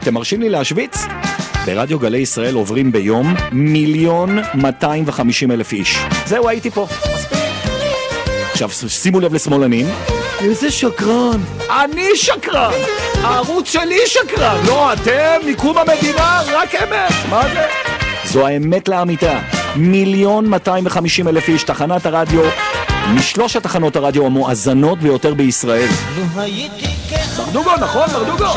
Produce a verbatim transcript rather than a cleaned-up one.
אתם מרשים לי להשוויץ? ברדיו גלי ישראל עוברים ביום מיליון מאתיים וחמישים אלף איש. זהו, הייתי פה. מספיק. עכשיו, שימו לב לשמאלנים. איזה שקרן. אני שקרן. הערוץ שלי שקרן. לא, אתם, מיקום המדינה, רק אמת. מה זה? זו האמת לאמיתה. מיליון מאתיים וחמישים אלף איש, תחנת הרדיו, משלוש התחנות הרדיו המואזנות ביותר בישראל. ברדוגו, נכון? ברדוגו.